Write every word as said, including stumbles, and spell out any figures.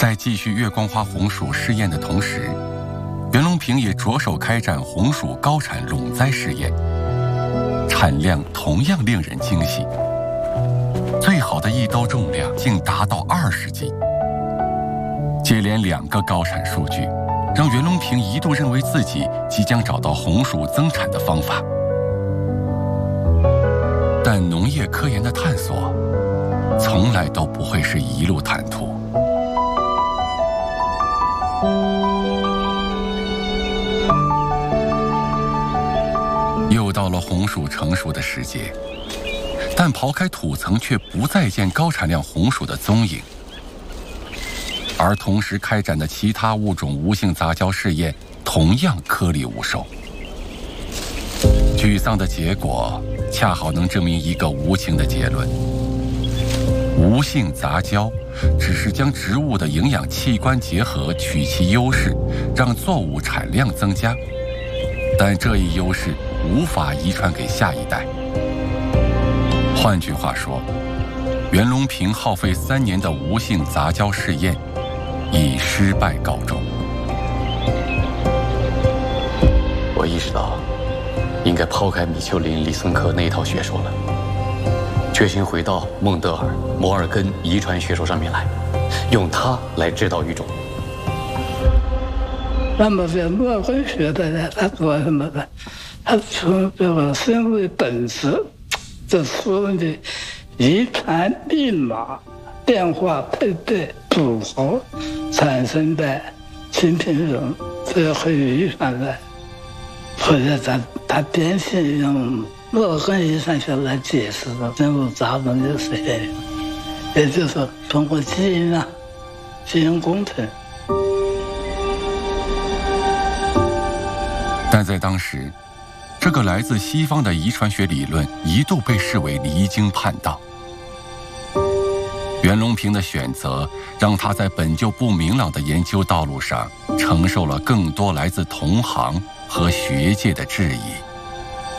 在继续月光花红薯试验的同时，袁隆平也着手开展红薯高产垄栽试验，产量同样令人惊喜，最好的一兜重量竟达到二十斤。接连两个高产数据，让袁隆平一度认为自己即将找到红薯增产的方法。但农业科研的探索，从来都不会是一路坦途。又到了红薯成熟的时节，但刨开土层却不再见高产量红薯的踪影。而同时开展的其他物种无性杂交试验同样颗粒无收。沮丧的结果恰好能证明一个无情的结论：无性杂交只是将植物的营养器官结合，取其优势，让作物产量增加，但这一优势无法遗传给下一代。换句话说，袁隆平耗费三年的无性杂交试验以失败告终。 我意识到应该抛开米丘林、李森科那一套学说了，决心回到孟德尔、摩尔根遗传学说上面来，用它来指导育种。 那么在摩尔根学的呢，他做什么呢？他从这个生物的本质，这所谓的遗传密码变化配对组合产生的新品种，这个可以遗传的，或者他他典型用摩尔根遗传学来解释的生物杂种的实现，也就是说通过基因啊，基因工程。 但在当时，这个来自西方的遗传学理论一度被视为离经叛道。袁隆平的选择让他在本就不明朗的研究道路上承受了更多来自同行和学界的质疑。